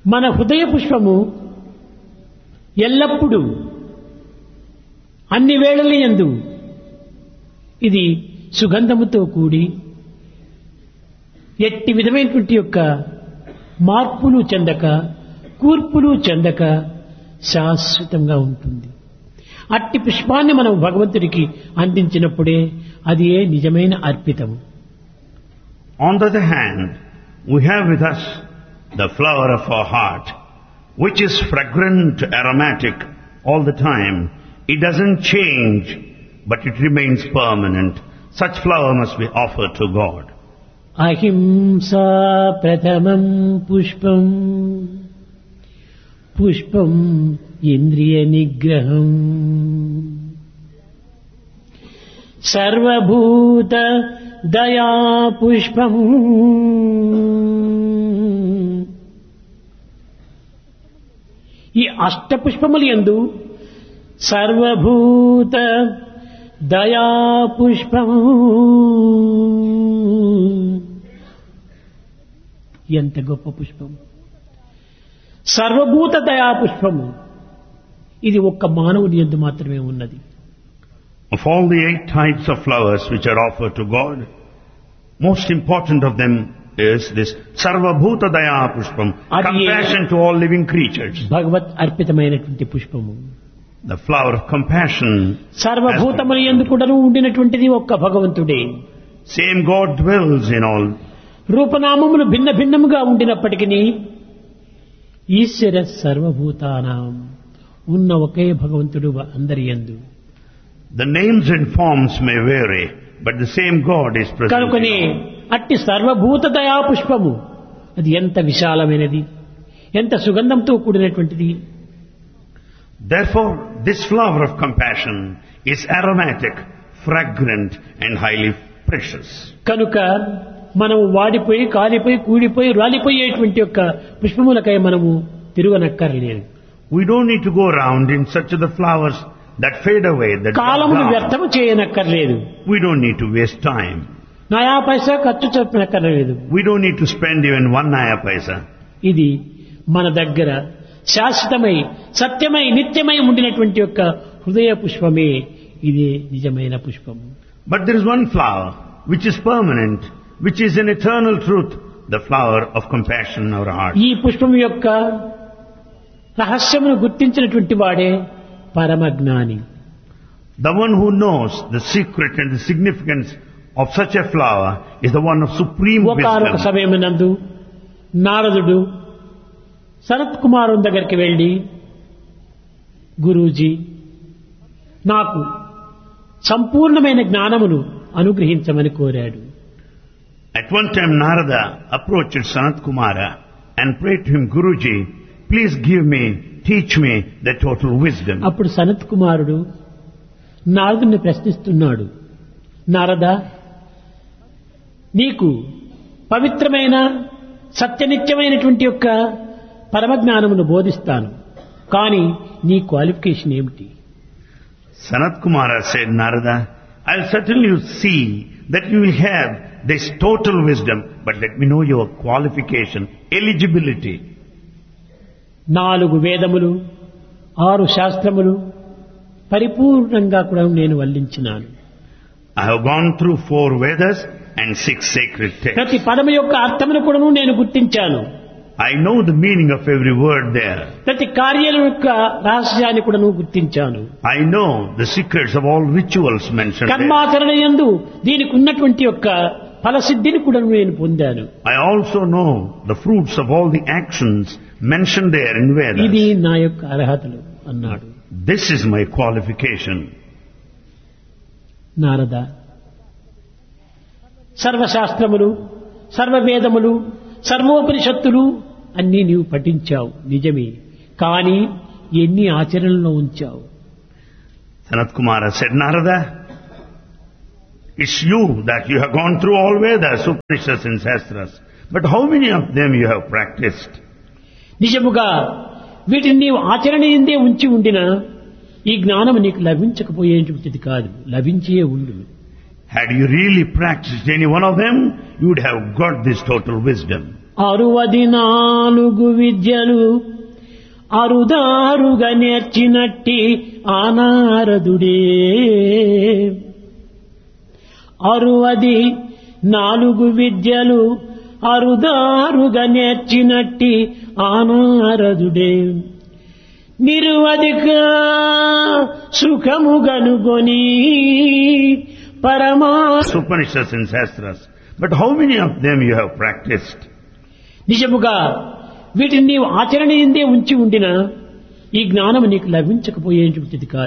మన హృదయ పుష్పము ఎల్లప్పుడూ అన్ని వేళల యందు ఇది సుగంధముతో కూడి ఎట్టి విధమైనటువంటి యొక్క మార్పులు చెందక కూర్పులు చెందక శాశ్వతంగా ఉంటుంది. అట్టి పుష్పాన్ని మనం భగవంతుడికి అందించినప్పుడే అది నిజమైన అర్పితము. On the other hand, we have with us the flower of our heart, which is fragrant, aromatic all the time. It doesn't change, but it remains permanent. Such flower must be offered to God. అహింసా ప్రథమం పుష్పం పుష్పం ఇంద్రియ నిగ్రహం సర్వభూత దయా పుష్పం ఈ అష్టపుష్పముల యందు సర్వభూత దయా పుష్పం ఎంత గొప్ప పుష్పం! సర్వభూత దయా పుష్పము ఇది ఒక్క మానవుని యందు మాత్రమే ఉన్నది. Of all the 8 types of flowers which are offered to God, most important of them is this Sarvabhuta Daya Pushpam, compassion to all living creatures. భగవత్ అర్పితమైనటువంటి పుష్పము. The flower of compassion. సర్వభూతముల యందు కూడాను ఉండినటువంటిది ఒక్క భగవంతుడే. Same God dwells in all. రూపనామములు భిన్న భిన్నముగా ఉండినప్పటికీ ఈశ్వర సర్వభూతానాం ఉన్న ఒకే భగవంతుడు అందరి యందు. The names and forms may vary, but the same God is present. కనుకనే అట్టి సర్వభూత దయా పుష్పము అది ఎంత విశాలమైనది, ఎంత సుగంధంతో కూడినటువంటిది. Therefore, this flower of compassion is aromatic, fragrant and highly precious. కనుక మనము వాడిపోయి కాలిపోయి కూడిపోయి రాలిపోయేటువంటి యొక్క పుష్పములకై మనము తిరుగనక్కర్లేదు. We don't need to go around in search of the flowers that fade away, that కాలమును వ్యర్థము చేయనక్కర్లేదు. We don't need to waste time. నయా పైసా ఖర్చు చెప్పనక్కర్లేదు. We don't need to spend even 1 naya paisa. ఇది మన దగ్గర శాశ్వతమై సత్యమై నిత్యమై ఉండినటువంటి యొక్క హృదయ పుష్పమే ఇది నిజమైన పుష్పము. But there is one flower which is permanent, which is an eternal truth, the flower of compassion in our heart. ఈ పుష్పం యొక్క రహస్యమును గుర్తించినటువంటి వాడే పరమజ్ఞాని. The one who knows the secret and the significance of such a flower is the one of supreme ఒకనొక wisdom. సమయమునందు నారదుడు సనత్ కుమారుని దగ్గరికి వెళ్ళి, గురూజీ నాకు సంపూర్ణమైన జ్ఞానమును అనుగ్రహించమని కోరాడు. At one time Narada approached Sanat Kumara and prayed to him, Guruji, please teach me the total wisdom. అప్పుడు సనత్ కుమారుడు నారదుని ప్రశ్నిస్తున్నాడు, నారద, నీకు పవిత్రమైన సత్యనిత్యమైనటువంటి యొక్క పరమజ్ఞానమును బోధిస్తాను, కానీ నీ క్వాలిఫికేషన్ ఏమిటి? Sanat Kumara said, Narada, I'll certainly see that you will have this total wisdom, but let me know your qualification, eligibility. 4 వేదములు 6 శాస్త్రములు పరిపూర్ణంగా కూడా నేను వల్లించినాను. I have gone through 4 Vedas and 6 sacred texts. ప్రతి పదము యొక్క అర్థమును కూడా నేను గుర్తించాను. I know the meaning of every word there. ప్రతి కార్యాల యొక్క రహస్యాన్ని కూడా గుర్తించాను. I know the secrets of all rituals mentioned there. కర్మాచరణ యందు దీనికి ఉన్నటువంటి యొక్క ఫలసిద్ధిని కూడా నేను పొందాను. I also know the fruits of all the actions mentioned there in Vedas. ఇది నా యొక్క అర్హతలు అన్నాడు. This is my qualification. Narada, సర్వశాస్త్రములు సర్వవేదములు సర్వోపనిషత్తులు అన్నీ నీవు పఠించావు నిజమే, కానీ ఎన్ని ఆచరణలో ఉంచావు? Sanat Kumara said, Narada, it's you that you have gone through all Vedas, Upanishads and Shastras. But how many of them you have practiced? నిజముగా వీటిని నీవు ఆచరణ ఎందే ఉంచి ఉండినా ఈ జ్ఞానం నీకు లభించకపోయేటువంటిది కాదు, లభించే ఉండు. Had you really practiced any one of them, you would have got this total wisdom. 64 విద్యలు అరుదారుగా నేర్చినట్టి ఆనారదుడే 64 విద్యలు అరుదారుగా నేర్చినట్టి ఆనారదుడే నిరువధిక సుఖము గనుగొని పరమా Upanishads and Shastras. But how many of them you have practiced? నిజముగా వీటిని నీవు ఆచరణ ఎందే ఉంచి ఉండినా ఈ జ్ఞానము నీకు లభించకపోయేటువంటిది కాదు.